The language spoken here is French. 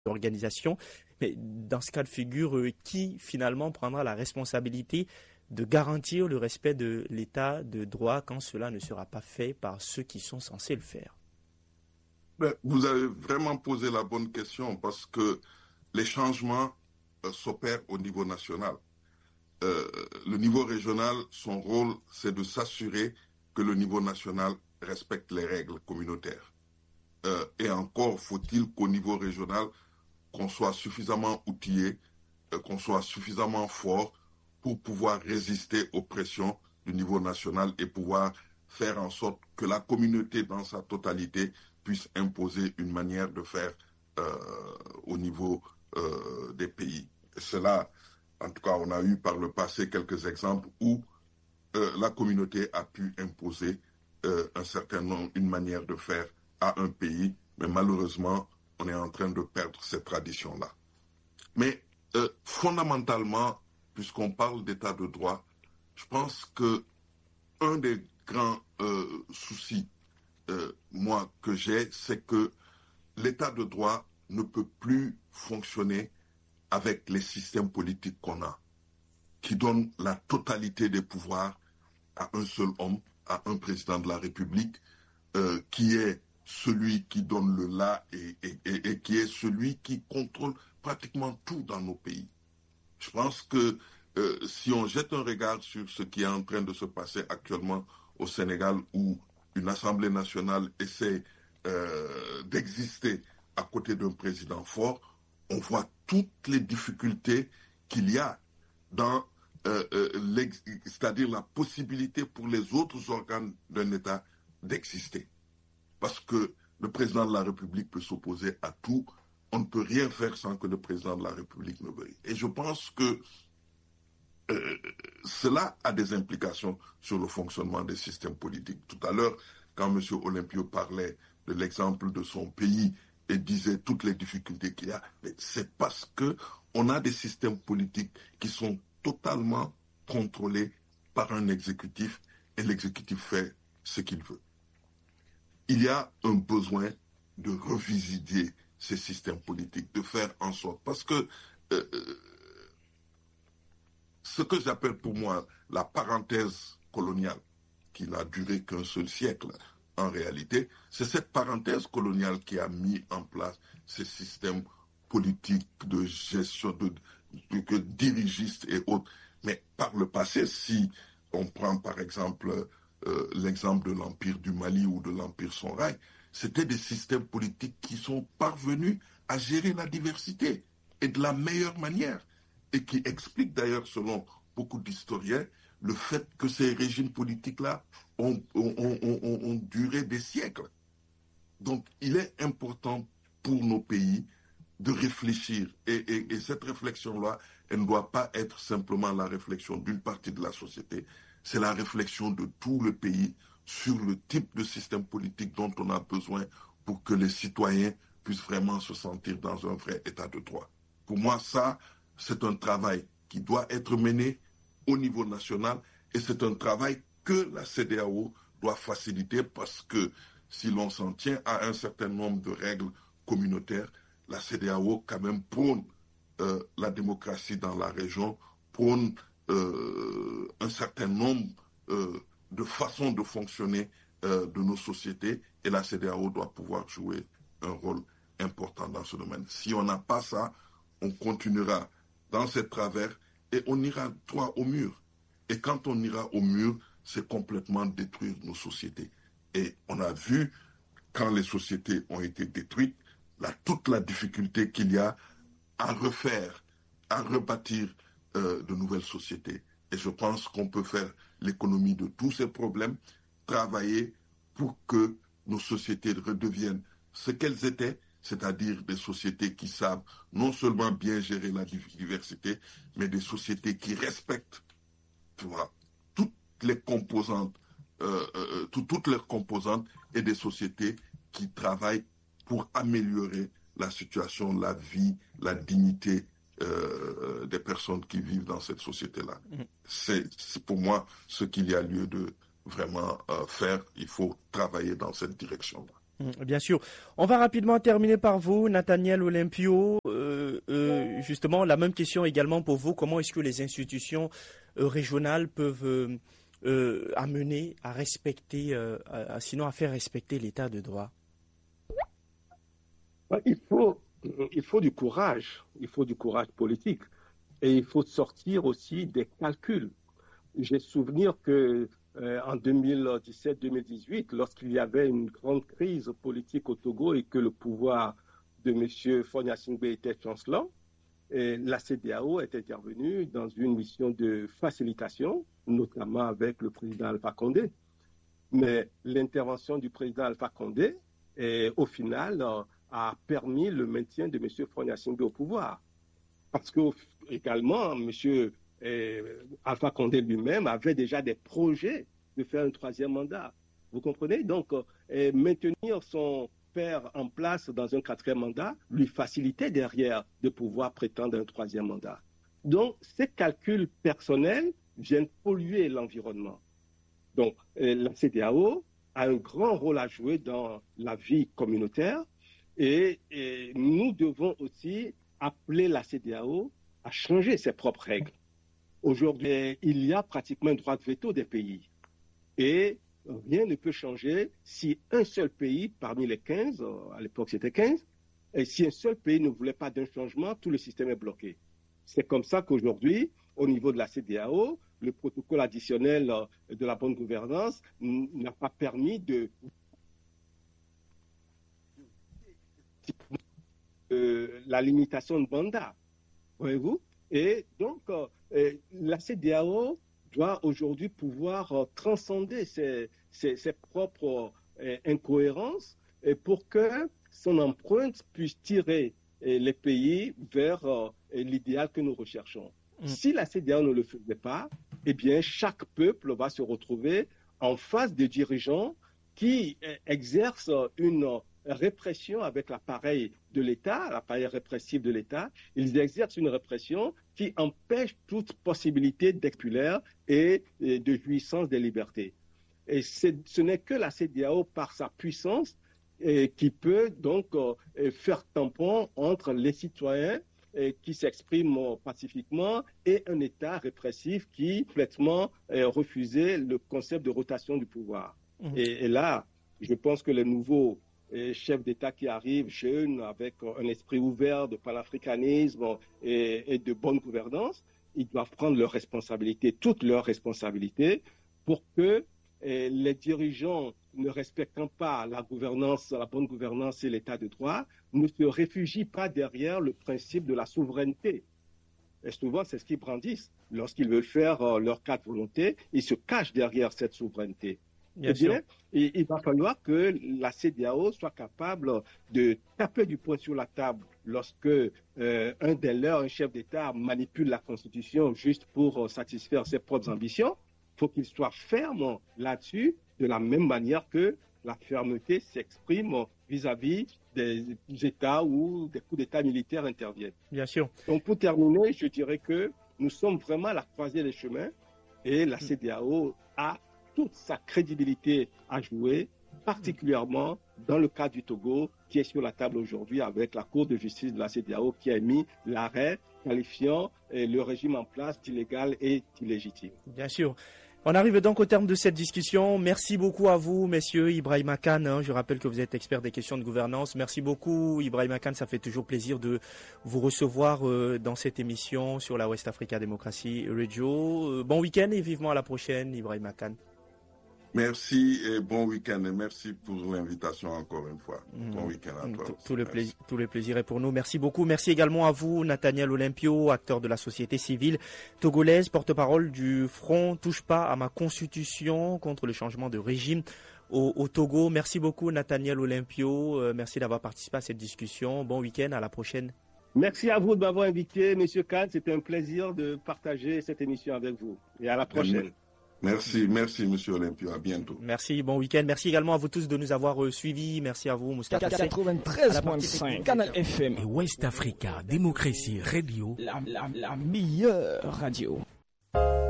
d'organisation. Mais dans ce cas de figure, qui finalement prendra la responsabilité de garantir le respect de l'état de droit quand cela ne sera pas fait par ceux qui sont censés le faire? Vous avez vraiment posé la bonne question parce que les changements s'opèrent au niveau national. Le niveau régional, son rôle, c'est de s'assurer que le niveau national respecte les règles communautaires. Et encore faut-il qu'au niveau régional, qu'on soit suffisamment outillé, qu'on soit suffisamment fort pour pouvoir résister aux pressions du niveau national et pouvoir faire en sorte que la communauté dans sa totalité puisse imposer une manière de faire au niveau des pays. Cela, en tout cas, on a eu par le passé quelques exemples où la communauté a pu imposer un certain nombre, une manière de faire à un pays, mais malheureusement, on est en train de perdre cette tradition-là. Mais fondamentalement, puisqu'on parle d'état de droit, je pense que un des grands soucis, moi, que j'ai, c'est que l'état de droit ne peut plus fonctionner avec les systèmes politiques qu'on a, qui donnent la totalité des pouvoirs à un seul homme, à un président de la République, qui est celui qui donne le là et qui est celui qui contrôle pratiquement tout dans nos pays. Je pense que si on jette un regard sur ce qui est en train de se passer actuellement au Sénégal, où une Assemblée nationale essaie d'exister à côté d'un président fort, on voit toutes les difficultés qu'il y a dans c'est-à-dire la possibilité pour les autres organes d'un État d'exister. Parce que le président de la République peut s'opposer à tout. On ne peut rien faire sans que le président de la République ne veuille. Et je pense que cela a des implications sur le fonctionnement des systèmes politiques. Tout à l'heure, quand M. Olympio parlait de l'exemple de son pays et disait toutes les difficultés qu'il y a, c'est parce qu'on a des systèmes politiques qui sont totalement contrôlés par un exécutif et l'exécutif fait ce qu'il veut. Il y a un besoin de revisiter ces systèmes politiques, de faire en sorte, parce que ce que j'appelle pour moi la parenthèse coloniale, qui n'a duré qu'un seul siècle, en réalité, c'est cette parenthèse coloniale qui a mis en place ces systèmes politiques de gestion, de dirigistes et autres. Mais par le passé, si on prend par exemple l'exemple de l'Empire du Mali ou de l'Empire Songhai, c'était des systèmes politiques qui sont parvenus à gérer la diversité et de la meilleure manière, et qui expliquent d'ailleurs, selon beaucoup d'historiens, le fait que ces régimes politiques-là ont duré des siècles. Donc il est important pour nos pays de réfléchir, et cette réflexion-là, elle ne doit pas être simplement la réflexion d'une partie de la société, c'est la réflexion de tout le pays sur le type de système politique dont on a besoin pour que les citoyens puissent vraiment se sentir dans un vrai état de droit. Pour moi, ça, c'est un travail qui doit être mené au niveau national, et c'est un travail que la CEDEAO doit faciliter, parce que si l'on s'en tient à un certain nombre de règles communautaires, la CEDEAO quand même prône la démocratie dans la région, prône un certain nombre de façons de fonctionner de nos sociétés, et la CEDEAO doit pouvoir jouer un rôle important dans ce domaine. Si on n'a pas ça, on continuera dans ces travers et on ira droit au mur. Et quand on ira au mur, c'est complètement détruire nos sociétés. Et on a vu, quand les sociétés ont été détruites, toute la difficulté qu'il y a à refaire, à rebâtir de nouvelles sociétés. Et je pense qu'on peut faire l'économie de tous ces problèmes, travailler pour que nos sociétés redeviennent ce qu'elles étaient, c'est-à-dire des sociétés qui savent non seulement bien gérer la diversité, mais des sociétés qui respectent, tu vois, toutes les composantes, toutes leurs composantes, et des sociétés qui travaillent pour améliorer la situation, la vie, la dignité des personnes qui vivent dans cette société-là. C'est pour moi ce qu'il y a lieu de vraiment faire. Il faut travailler dans cette direction-là. Bien sûr. On va rapidement terminer par vous, Nathaniel Olympio. Justement, la même question également pour vous. Comment est-ce que les institutions régionales peuvent amener à respecter, sinon à faire respecter l'état de droit? Il faut du courage. Il faut du courage politique. Et il faut sortir aussi des calculs. J'ai souvenir que en 2017-2018, lorsqu'il y avait une grande crise politique au Togo et que le pouvoir de M. Faure Gnassingbé était chancelant, et la CEDEAO est intervenue dans une mission de facilitation, notamment avec le président Alpha Condé. Mais l'intervention du président Alpha Condé, au final, a permis le maintien de M. Faure Gnassingbé au pouvoir. Parce que également, M. Alpha Condé lui-même avait déjà des projets de faire un troisième mandat. Vous comprenez? Donc, maintenir son père en place dans un quatrième mandat lui facilitait derrière de pouvoir prétendre un troisième mandat. Donc, ces calculs personnels viennent polluer l'environnement. Donc, la CEDEAO a un grand rôle à jouer dans la vie communautaire et nous devons aussi appeler la CEDEAO à changer ses propres règles. Aujourd'hui, il y a pratiquement un droit de veto des pays. Et rien ne peut changer si un seul pays, parmi les 15, à l'époque c'était 15, et si un seul pays ne voulait pas d'un changement, tout le système est bloqué. C'est comme ça qu'aujourd'hui, au niveau de la CEDEAO, le protocole additionnel de la bonne gouvernance n'a pas permis de la limitation de mandat. Voyez-vous? Et donc, la CEDEAO doit aujourd'hui pouvoir transcender ses propres incohérences pour que son empreinte puisse tirer les pays vers l'idéal que nous recherchons. Si la CEDEAO ne le faisait pas, eh bien, chaque peuple va se retrouver en face de dirigeants qui exercent une répression avec l'appareil de l'État, l'appareil répressif de l'État. Ils exercent une répression qui empêche toute possibilité d'expulaire et de jouissance des libertés. Et ce n'est que la CEDEAO, par sa puissance, qui peut donc faire tampon entre les citoyens qui s'expriment pacifiquement et un État répressif qui complètement refusait le concept de rotation du pouvoir. Et là, je pense que les nouveaux chefs d'État qui arrivent, jeunes, avec un esprit ouvert de panafricanisme et de bonne gouvernance, ils doivent prendre leurs responsabilités, toutes leurs responsabilités, pour que les dirigeants, ne respectant pas la gouvernance, la bonne gouvernance et l'état de droit, ne se réfugient pas derrière le principe de la souveraineté. Et souvent, c'est ce qu'ils brandissent. Lorsqu'ils veulent faire leur cas de volonté, ils se cachent derrière cette souveraineté. Bien sûr. Il va falloir que la CEDEAO soit capable de taper du poing sur la table lorsque un des leurs, un chef d'État, manipule la Constitution juste pour satisfaire ses propres ambitions. Il faut qu'il soit ferme là-dessus, de la même manière que la fermeté s'exprime vis-à-vis des États où des coups d'État militaires interviennent. Bien sûr. Donc pour terminer, je dirais que nous sommes vraiment à la croisée des chemins et la CEDEAO a toute sa crédibilité à jouer, particulièrement dans le cas du Togo, qui est sur la table aujourd'hui avec la Cour de justice de la CEDEAO qui a émis l'arrêt qualifiant le régime en place d'illégal et illégitime. Bien sûr. On arrive donc au terme de cette discussion. Merci beaucoup à vous, messieurs. Ibrahima Kane, je rappelle que vous êtes expert des questions de gouvernance. Merci beaucoup, Ibrahima Kane. Ça fait toujours plaisir de vous recevoir dans cette émission sur la West Africa Democracy Radio. Bon week-end et vivement à la prochaine, Ibrahima Kane. Merci et bon week-end et merci pour l'invitation encore une fois. Bon week-end à toi. Tout le plaisir est pour nous. Merci beaucoup. Merci également à vous, Nathaniel Olympio, acteur de la société civile togolaise, porte-parole du Front Touche pas à ma constitution contre le changement de régime au Togo. Merci beaucoup, Nathaniel Olympio. Merci d'avoir participé à cette discussion. Bon week-end, à la prochaine. Merci à vous de m'avoir invité, Monsieur Kane. C'était un plaisir de partager cette émission avec vous. Et à la prochaine. Merci, Monsieur Olympio. À bientôt. Merci, bon week-end. Merci également à vous tous de nous avoir suivis. Merci à vous, Moustapha. 93.5 Canal FM et West Africa Democracy Radio, la meilleure radio.